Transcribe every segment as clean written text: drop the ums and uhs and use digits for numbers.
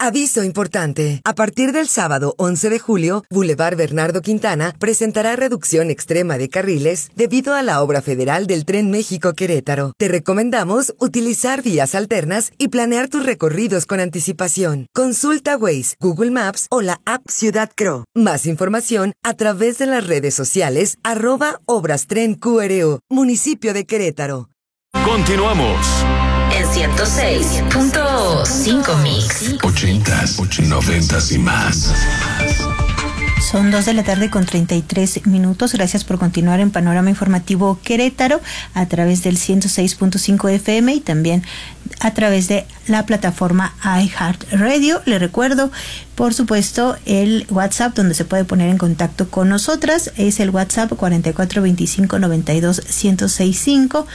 Aviso importante. A partir del sábado 11 de julio, Boulevard Bernardo Quintana presentará reducción extrema de carriles debido a la obra federal del Tren México-Querétaro. Te recomendamos utilizar vías alternas y planear tus recorridos con anticipación. Consulta Waze, Google Maps o la app Ciudad Cro. Más información a través de las redes sociales @ObrasTrenQRO, Municipio de Querétaro. Continuamos. En 106.5 Mix. 80s, 90s y más. Son 2:33 p.m. Gracias por continuar en Panorama Informativo Querétaro a través del 106.5 FM y también a través de la plataforma iHeartRadio. Le recuerdo, por supuesto, el WhatsApp donde se puede poner en contacto con nosotras. Es el WhatsApp 4425-92-1065,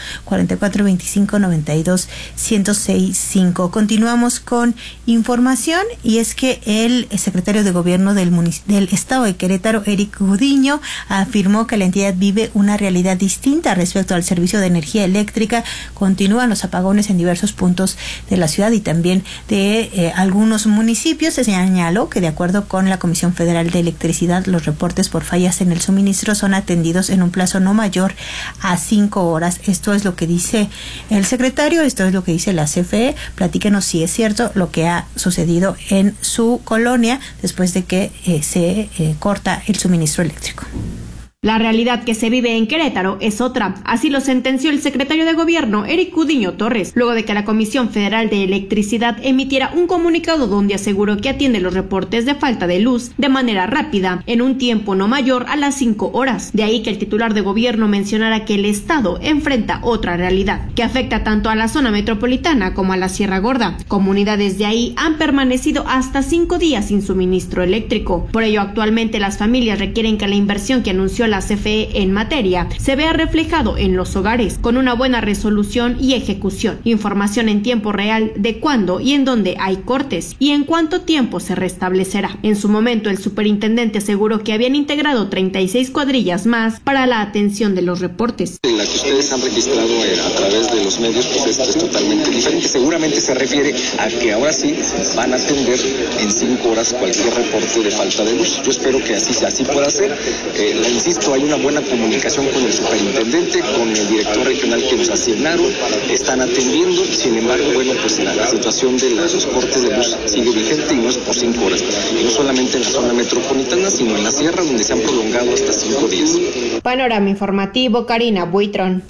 4425-92-1065. Continuamos con información y es que el secretario de Gobierno del Estado de Querétaro, Eric Gudiño, afirmó que la entidad vive una realidad distinta respecto al servicio de energía eléctrica. Continúan los apagones en diversos puntos de la ciudad y también de algunos municipios. Se señaló que de acuerdo con la Comisión Federal de Electricidad, los reportes por fallas en el suministro son atendidos en un plazo no mayor a 5 horas. Esto es lo que dice el secretario, esto es lo que dice la CFE. Platíquenos si es cierto lo que ha sucedido en su colonia después de que se corta el suministro eléctrico. La realidad que se vive en Querétaro es otra. Así lo sentenció el secretario de Gobierno, Eric Gudiño Torres, luego de que la Comisión Federal de Electricidad emitiera un comunicado donde aseguró que atiende los reportes de falta de luz de manera rápida, en un tiempo no mayor a las 5 horas. De ahí que el titular de Gobierno mencionara que el Estado enfrenta otra realidad, que afecta tanto a la zona metropolitana como a la Sierra Gorda. Comunidades de ahí han permanecido hasta 5 días sin suministro eléctrico. Por ello, actualmente las familias requieren que la inversión que anunció la CFE en materia se vea reflejado en los hogares, con una buena resolución y ejecución, información en tiempo real de cuándo y en dónde hay cortes y en cuánto tiempo se restablecerá. En su momento, el superintendente aseguró que habían integrado 36 cuadrillas más para la atención de los reportes. La que ustedes han registrado a través de los medios, pues esto es totalmente diferente. Seguramente se refiere a que ahora sí van a atender en 5 horas cualquier reporte de falta de luz. Yo espero que así pueda ser. Insisto, hay una buena comunicación con el superintendente, con el director regional que nos asignaron, están atendiendo. Sin embargo, bueno, pues la situación de los cortes de luz sigue vigente y no es por 5 horas. Y no solamente en la zona metropolitana, sino en la sierra, donde se han prolongado hasta 5 días. Panorama Informativo, Karina Buitrón.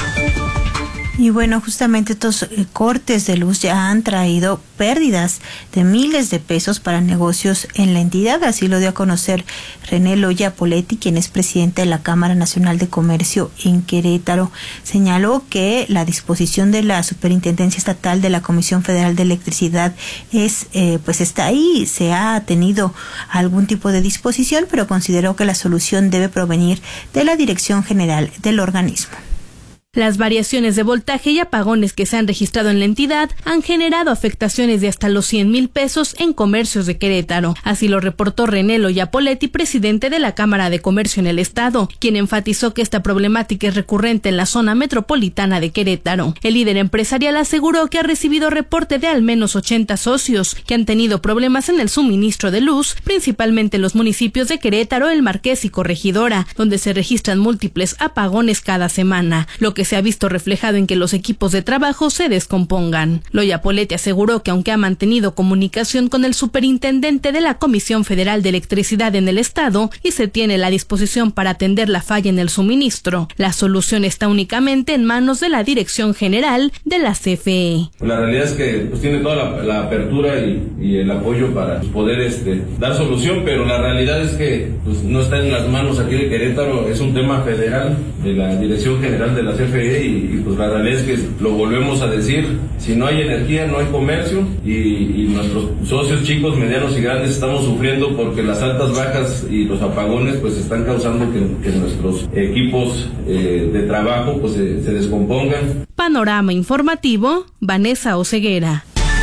Y bueno, justamente estos cortes de luz ya han traído pérdidas de miles de pesos para negocios en la entidad. Así lo dio a conocer René Loya Poletti, quien es presidente de la Cámara Nacional de Comercio en Querétaro. Señaló que la disposición de la Superintendencia Estatal de la Comisión Federal de Electricidad pues está ahí, se ha tenido algún tipo de disposición, pero consideró que la solución debe provenir de la Dirección General del organismo. Las variaciones de voltaje y apagones que se han registrado en la entidad han generado afectaciones de hasta los 100,000 pesos en comercios de Querétaro. Así lo reportó René Loya Poletti, presidente de la Cámara de Comercio en el estado, quien enfatizó que esta problemática es recurrente en la zona metropolitana de Querétaro. El líder empresarial aseguró que ha recibido reporte de al menos 80 socios que han tenido problemas en el suministro de luz, principalmente en los municipios de Querétaro, El Marqués y Corregidora, donde se registran múltiples apagones cada semana, lo que se ha visto reflejado en que los equipos de trabajo se descompongan. Loya Poletti aseguró que aunque ha mantenido comunicación con el superintendente de la Comisión Federal de Electricidad en el estado y se tiene la disposición para atender la falla en el suministro, la solución está únicamente en manos de la Dirección General de la CFE. La realidad es que pues tiene toda la apertura y el apoyo para poder dar solución, pero la realidad es que pues no está en las manos aquí de Querétaro, es un tema federal de la Dirección General de la CFE. Y pues la realidad es que lo volvemos a decir, si no hay energía no hay comercio y nuestros socios chicos, medianos y grandes estamos sufriendo porque las altas, bajas y los apagones pues están causando que nuestros equipos de trabajo pues se descompongan. Panorama Informativo, Vanessa Oseguera.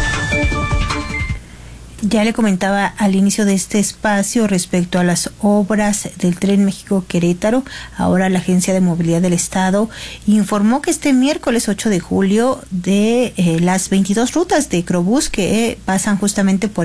Ya le comentaba al inicio de este espacio respecto a las obras del Tren México-Querétaro. Ahora la Agencia de Movilidad del Estado informó que este miércoles 8 de julio de las 22 rutas de Crobús que pasan justamente por